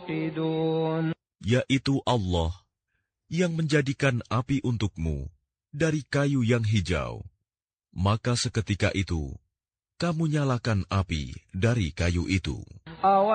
يوقدون yaitu Allah yang menjadikan api untukmu dari kayu yang hijau. Maka seketika itu, kamu nyalakan api dari kayu itu.